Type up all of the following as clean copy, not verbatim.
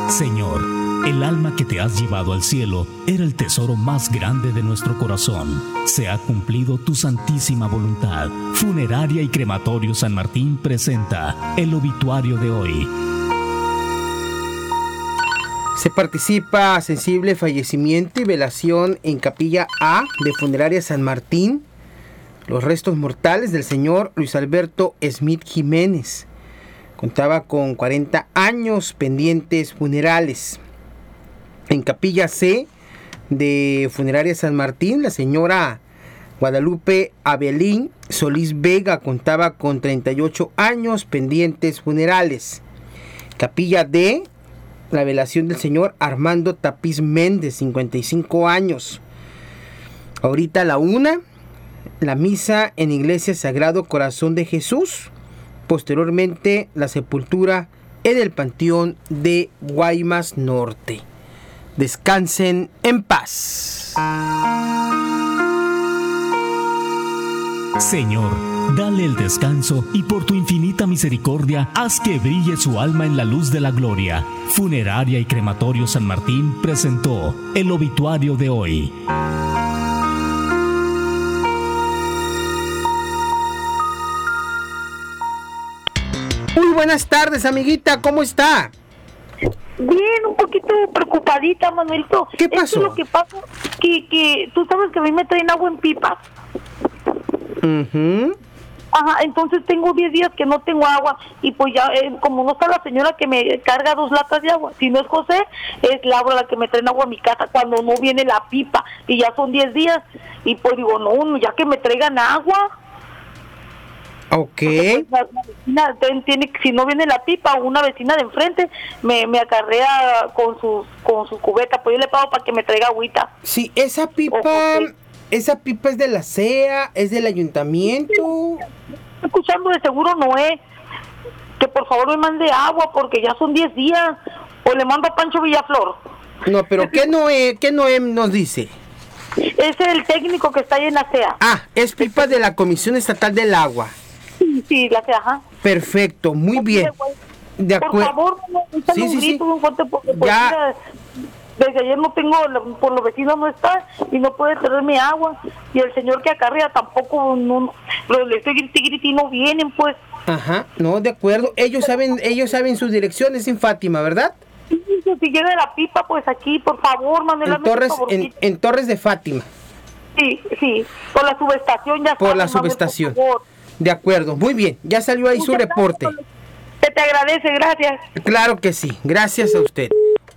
Señor, el alma que te has llevado al cielo era el tesoro más grande de nuestro corazón. Se ha cumplido tu santísima voluntad. Funeraria y Crematorio San Martín presenta el obituario de hoy. Se participa sensible fallecimiento y velación en Capilla A de Funeraria San Martín. Los restos mortales del señor Luis Alberto Smith Jiménez. Contaba con 40 años pendientes funerales. En Capilla C de Funeraria San Martín, la señora Guadalupe Abelín Solís Vega contaba con 38 años pendientes funerales. Capilla D, la velación del señor Armando Tapiz Méndez, 55 años. Ahorita a la 1, la misa en Iglesia Sagrado Corazón de Jesús. Posteriormente, la sepultura en el Panteón de Guaymas Norte. Descansen en paz. Señor, dale el descanso y por tu infinita misericordia, haz que brille su alma en la luz de la gloria. Funeraria y Crematorio San Martín presentó el obituario de hoy. Muy buenas tardes, amiguita, ¿cómo está? Bien, un poquito preocupadita, Manuelito. ¿Qué pasó? Es que lo que pasa que tú sabes que a mí me traen agua en pipas. Ajá, entonces tengo 10 días que no tengo agua y pues ya, como no está la señora que me carga 2 latas de agua, si no es José, es Laura la que me trae agua a mi casa cuando no viene la pipa y ya son 10 días y pues digo, no, ya que me traigan agua. Ok. La vecina tiene, si no viene la pipa, una vecina de enfrente me acarrea con su cubeta, pues yo le pago para que me traiga agüita. Sí, esa pipa es de la CEA, es del ayuntamiento. Escuchando de seguro Noé, que por favor me mande agua porque ya son 10 días, o le mando a Pancho Villaflor. No, pero ¿qué Noé nos dice? Es el técnico que está ahí en la CEA. Ah, es pipa de la Comisión Estatal del Agua. Sí, la CEA, ajá. Perfecto, muy bien. De acuerdo. Por favor, un grito, un fuerte, porque ya. Desde ayer no tengo, por los vecinos no está y no puede traerme agua y el señor que acarrea tampoco, no, le estoy gritando y no vienen, pues. Ajá, no, de acuerdo. Ellos saben sus direcciones en Fátima, ¿verdad? Sí, si llega la pipa, pues aquí, por favor, Manuela. En Torres de Fátima. Sí, por la subestación ya. Por la subestación. De acuerdo, muy bien, ya salió ahí su reporte. Te agradece, gracias. Claro que sí, gracias a usted.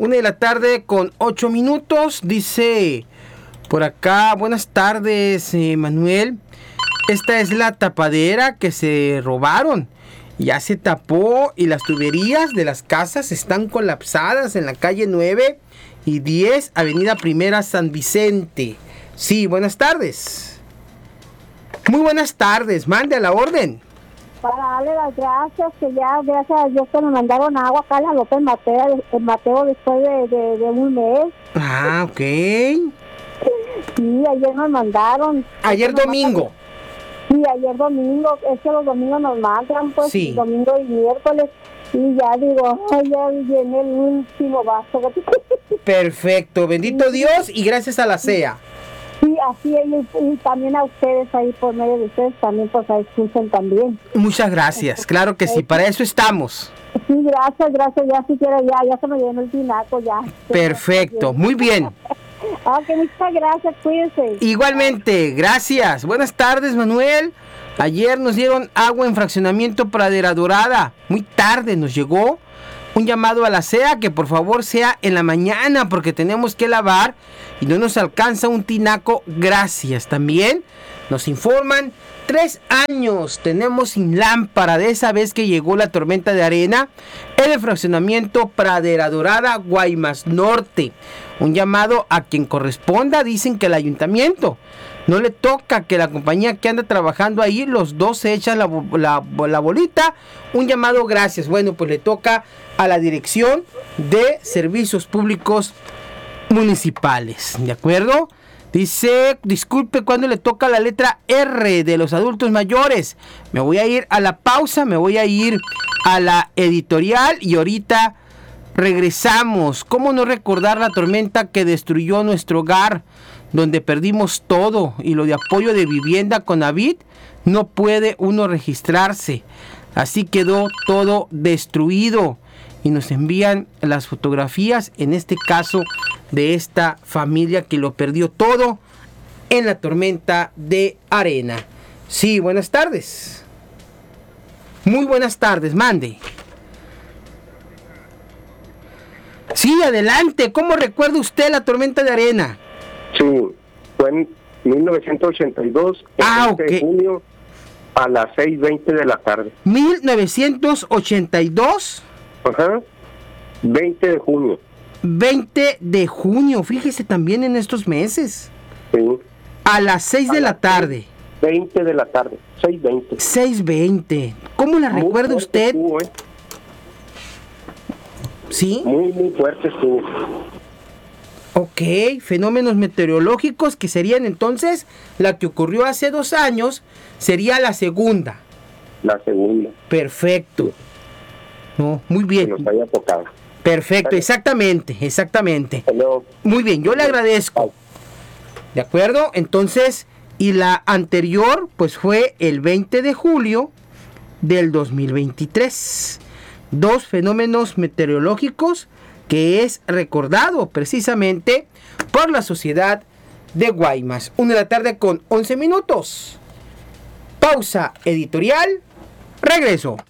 1:08 p.m, dice por acá, buenas tardes, Manuel. Esta es la tapadera que se robaron. Ya se tapó y las tuberías de las casas están colapsadas en la calle 9 y 10, Avenida Primera San Vicente. Sí, buenas tardes. Muy buenas tardes, mande a la orden. Para darle las gracias, que ya gracias a Dios que me mandaron agua acá a la López Mateo después de un mes. Ah, ok. Sí, ayer nos mandaron. Ayer domingo. Sí, ayer domingo, es que los domingos nos mandan, pues, sí. Domingo y miércoles, y ya digo, ya llené el último vaso. Perfecto, bendito Dios y gracias a la CEA. Sí, así es, y también a ustedes ahí, por medio de ustedes también, pues ahí escuchan también. Muchas gracias, claro que sí, para eso estamos. Sí, gracias, ya siquiera ya se me llenó el tinaco ya. Perfecto, muy bien. Ok, muchas gracias, cuídense. Igualmente, gracias. Buenas tardes, Manuel. Ayer nos dieron agua en fraccionamiento Pradera Dorada. Muy tarde nos llegó un llamado a la CEA que por favor sea en la mañana porque tenemos que lavar y no nos alcanza un tinaco. Gracias. También nos informan 3 años tenemos sin lámpara de esa vez que llegó la tormenta de arena en el fraccionamiento Pradera Dorada, Guaymas Norte. Un llamado a quien corresponda. Dicen que el ayuntamiento no le toca, que la compañía que anda trabajando ahí, los dos se echan la bolita. Un llamado, gracias. Bueno, pues le toca a la Dirección de Servicios Públicos Municipales, ¿de acuerdo? Dice, disculpe, cuando le toca la letra R de los adultos mayores. Me voy a ir a la pausa, me voy a ir a la editorial y ahorita regresamos. ¿Cómo no recordar la tormenta que destruyó nuestro hogar, donde perdimos todo? Y lo de apoyo de vivienda con Avid, no puede uno registrarse. Así quedó todo destruido. Y nos envían las fotografías, en este caso, de esta familia que lo perdió todo en la tormenta de arena. Sí, buenas tardes. Muy buenas tardes, mande. Sí, adelante. ¿Cómo recuerda usted la tormenta de arena? Sí, fue en 1982, el 20 de junio, a las 6:20 de la tarde. 1982. Ajá, 20 de junio. 20 de junio, fíjese también en estos meses. Sí. A las 6 de la tarde. 20 de la tarde, 6:20. 6:20. ¿Cómo la recuerda usted? Estuvo, ¿Sí? Muy fuerte estuvo. Ok, fenómenos meteorológicos que serían entonces la que ocurrió hace 2 años, sería la segunda. La segunda. Perfecto. No, muy bien. Que nos haya tocado. Perfecto, exactamente. Hello. Muy bien, yo le agradezco. ¿De acuerdo? Entonces, y la anterior, pues fue el 20 de julio del 2023. 2 fenómenos meteorológicos que es recordado precisamente por la sociedad de Guaymas. 1:11 p.m. Pausa editorial. Regreso.